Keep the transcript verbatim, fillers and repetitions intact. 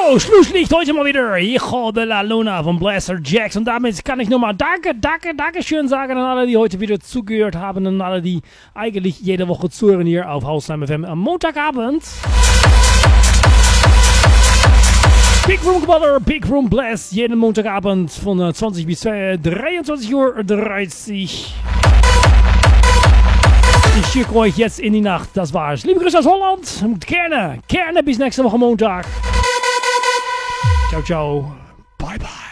So, Schlusslicht heute mal wieder. Hijo de la Luna von Blaster Jacks. Und damit kann ich nur mal Danke, Danke, Dankeschön sagen an alle, die heute wieder zugehört haben und alle, die eigentlich jede Woche zuhören hier auf Hausheim F M am Montagabend. Big Room Butter, Big Room Blast, jeden Montagabend von zwanzig bis dreiundzwanzig Uhr dreißig. Ich schicke euch jetzt in die Nacht. Das war's. Liebe Grüße aus Holland. Und gerne, gerne bis nächste Woche Montag. Ciao, ciao. Bye, bye.